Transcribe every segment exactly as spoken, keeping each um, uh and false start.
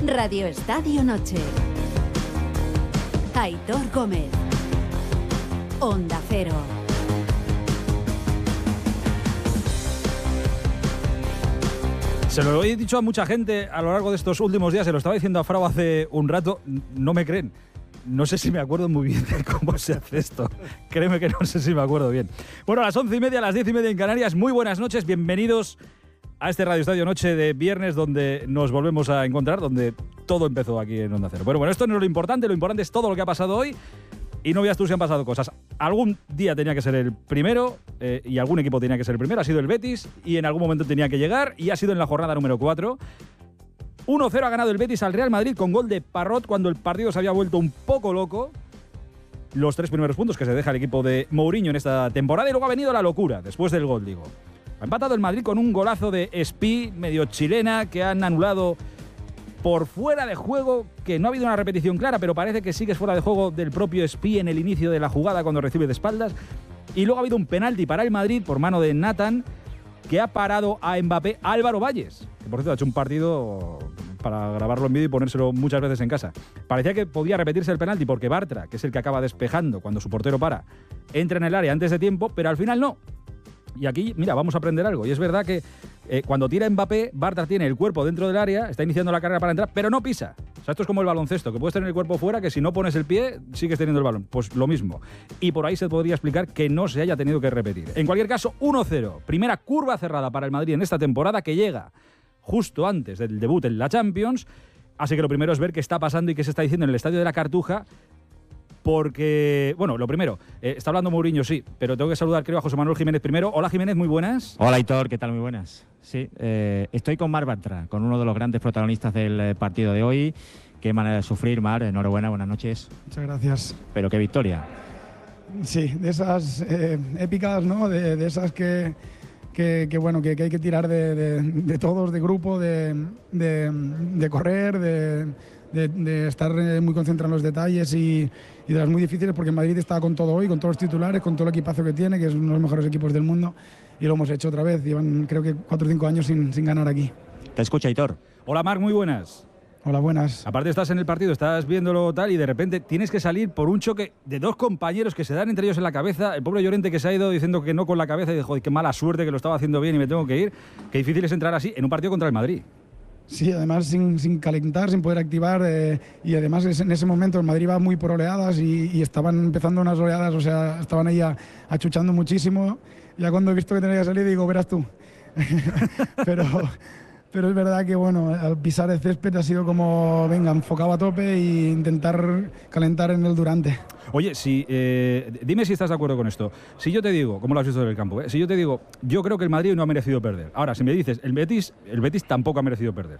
Radio Estadio Noche. Aitor Gómez. Onda Cero. Se lo he dicho a mucha gente a lo largo de estos últimos días, se lo estaba diciendo a Frau hace un rato, no me creen. No sé si me acuerdo muy bien de cómo se hace esto. Créeme que no sé si me acuerdo bien. Bueno, a las once y media, a las diez y media en Canarias, muy buenas noches, bienvenidos a este Radio Estadio Noche de viernes donde nos volvemos a encontrar, donde todo empezó aquí en Onda Cero. Bueno, bueno, esto no es lo importante, lo importante es todo lo que ha pasado hoy. Y no veas tú si han pasado cosas. Algún día tenía que ser el primero eh, y algún equipo tenía que ser el primero. Ha sido el Betis y en algún momento tenía que llegar y ha sido en la jornada número cuatro. uno cero ha ganado el Betis al Real Madrid con gol de Parrot cuando el partido se había vuelto un poco loco. Los tres primeros puntos que se deja el equipo de Mourinho en esta temporada y luego ha venido la locura después del gol, digo. Ha empatado el Madrid con un golazo de Espí, medio chilena, que han anulado por fuera de juego, que no ha habido una repetición clara, pero parece que sí que es fuera de juego del propio Espí en el inicio de la jugada cuando recibe de espaldas. Y luego ha habido un penalti para el Madrid por mano de Nathan, que ha parado a Mbappé Álvaro Valles, que por cierto ha hecho un partido para grabarlo en vídeo y ponérselo muchas veces en casa. Parecía que podía repetirse el penalti porque Bartra, que es el que acaba despejando cuando su portero para, entra en el área antes de tiempo, pero al final no. Y aquí, mira, vamos a aprender algo. Y es verdad que eh, cuando tira Mbappé, Bartra tiene el cuerpo dentro del área, está iniciando la carrera para entrar, pero no pisa. O sea, esto es como el baloncesto, que puedes tener el cuerpo fuera, que si no pones el pie, sigues teniendo el balón. Pues lo mismo. Y por ahí se podría explicar que no se haya tenido que repetir. En cualquier caso, uno cero. Primera curva cerrada para el Madrid en esta temporada, que llega justo antes del debut en la Champions. Así que lo primero es ver qué está pasando y qué se está diciendo en el Estadio de la Cartuja. Porque, bueno, lo primero, eh, está hablando Mourinho, sí, pero tengo que saludar, creo, a José Manuel Jiménez primero. Hola, Jiménez, muy buenas. Hola, Aitor, ¿qué tal? Muy buenas. Sí, eh, estoy con Marc Bartra, con uno de los grandes protagonistas del eh, partido de hoy. Qué manera de sufrir, Mar, enhorabuena, buenas noches. Muchas gracias. Pero qué victoria. Sí, de esas eh, épicas, ¿no? De, de esas que, que, que bueno, que, que hay que tirar de, de, de todos, de grupo, de, de, de correr, de... De, de estar muy concentrado en los detalles y, y de las muy difíciles, porque Madrid está con todo hoy, con todos los titulares, con todo el equipazo que tiene, que es uno de los mejores equipos del mundo, y lo hemos hecho otra vez. Llevan creo que cuatro o cinco años sin, sin ganar aquí. Te escucha, Aitor. Hola, Marc, muy buenas. Hola, buenas. Aparte estás en el partido, estás viéndolo tal y de repente tienes que salir por un choque de dos compañeros que se dan entre ellos en la cabeza. El pobre Llorente que se ha ido diciendo que no con la cabeza y dijo, qué mala suerte que lo estaba haciendo bien y me tengo que ir. Qué difícil es entrar así en un partido contra el Madrid. Sí, además sin, sin calentar, sin poder activar eh, y además en ese momento el Madrid iba muy por oleadas y, y estaban empezando unas oleadas, o sea, estaban ahí a, achuchando muchísimo. Ya cuando he visto que tenía que salir digo, verás tú. pero, pero es verdad que bueno, al pisar el césped ha sido como, venga, enfocado a tope e intentar calentar en el durante. Oye, si, eh, dime si estás de acuerdo con esto. Si yo te digo, ¿cómo lo has visto en el campo? Eh? Si yo te digo, yo creo que el Madrid no ha merecido perder. Ahora, si me dices, el Betis, el Betis tampoco ha merecido perder.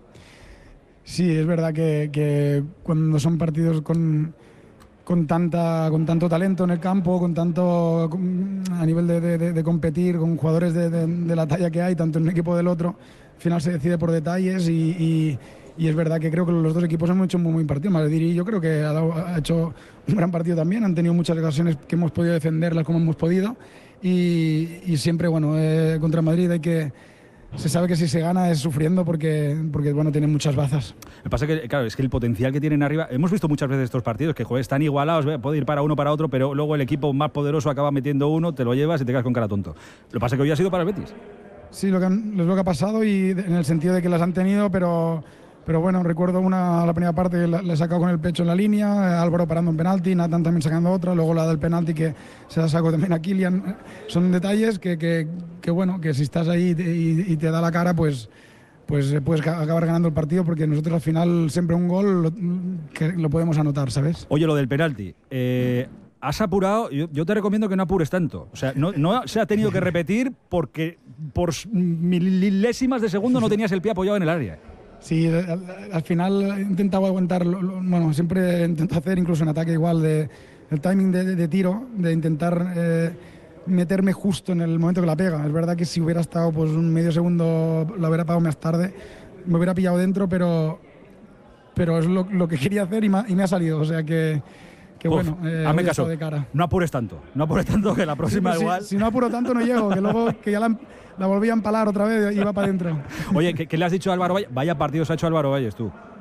Sí, es verdad que, que cuando son partidos con, con, tanta, con tanto talento en el campo, con tanto a nivel de, de, de competir, con jugadores de, de, de la talla que hay, tanto en un equipo del otro, al final se decide por detalles y... y Y es verdad que creo que los dos equipos han hecho un muy buen partido. Madrid y yo creo que ha, dado, ha hecho un gran partido también. Han tenido muchas ocasiones que hemos podido defenderlas como hemos podido. Y, y siempre, bueno, eh, contra Madrid hay que... Se sabe que si se gana es sufriendo porque, porque bueno, tienen muchas bazas. Lo que pasa es que, claro, es que el potencial que tienen arriba... Hemos visto muchas veces estos partidos que, joder, están igualados, puede ir para uno para otro, pero luego el equipo más poderoso acaba metiendo uno, te lo llevas y te quedas con cara tonto. Lo que pasa es que hoy ha sido para el Betis. Sí, lo que, han, es lo que ha pasado y en el sentido de que las han tenido, pero... Pero bueno, recuerdo una la primera parte que le he sacado con el pecho en la línea, Álvaro parando un penalti, Nathan también sacando otra, luego la del penalti que se la sacó también a Kylian. Son detalles que, que, que bueno, que si estás ahí y, y te da la cara, pues, pues puedes acabar ganando el partido, porque nosotros al final siempre un gol lo, que lo podemos anotar, ¿sabes? Oye, lo del penalti, eh, has apurado, yo, yo te recomiendo que no apures tanto. O sea, no, no se ha tenido que repetir porque por milésimas de segundo no tenías el pie apoyado en el área. Sí, al, al final he intentado aguantar, lo, lo, bueno, siempre intento hacer incluso en ataque igual, de, el timing de, de, de tiro, de intentar eh, meterme justo en el momento que la pega. Es verdad que si hubiera estado pues un medio segundo, la hubiera pagado más tarde, me hubiera pillado dentro, pero, pero es lo, lo que quería hacer y me, y me ha salido, o sea que... Que Uf, bueno, eh, hazme caso, de cara. No apures tanto, no apures tanto que la próxima sí, pues igual... Si, si no apuro tanto no llego, que luego que ya la, la volví a empalar otra vez y iba para adentro. Oye, ¿qué, ¿qué le has dicho a Álvaro Valles? Vaya partidos ha hecho Álvaro Valles, tú.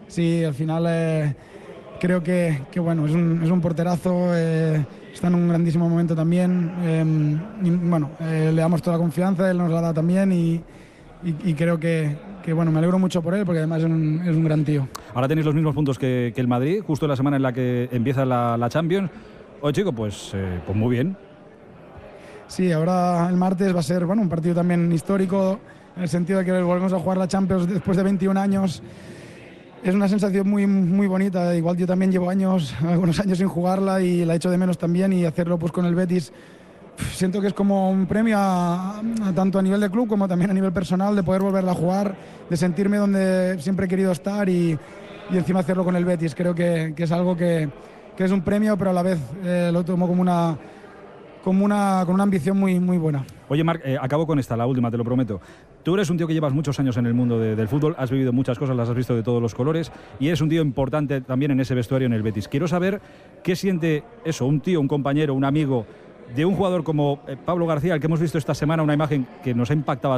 Sí, al final eh, creo que, que bueno, es un, es un porterazo, eh, está en un grandísimo momento también. Eh, y, bueno, eh, le damos toda la confianza, él nos la da también y, y, y creo que, que bueno, me alegro mucho por él porque además es un, es un gran tío. Ahora tenéis los mismos puntos que, que el Madrid, justo en la semana en la que empieza la, la Champions. Oye, chico, pues, eh, pues muy bien. Sí, ahora el martes va a ser bueno, un partido también histórico, en el sentido de que volvemos a jugar la Champions después de veintiún años. Es una sensación muy, muy bonita. Igual yo también llevo años, algunos años sin jugarla y la echo de menos también, y hacerlo pues con el Betis. Siento que es como un premio a, a, tanto a nivel de club como también a nivel personal, de poder volverla a jugar, de sentirme donde siempre he querido estar y, y encima hacerlo con el Betis. Creo que, que es algo que, que es un premio, pero a la vez eh, lo tomo como una, como una, con una ambición muy, muy buena. Oye, Marc, eh, acabo con esta, la última, te lo prometo. Tú eres un tío que llevas muchos años en el mundo de, del fútbol, has vivido muchas cosas, las has visto de todos los colores y eres un tío importante también en ese vestuario en el Betis. Quiero saber qué siente eso, un tío, un compañero, un amigo de un jugador como eh, Pablo García, al que hemos visto esta semana una imagen que nos ha impactado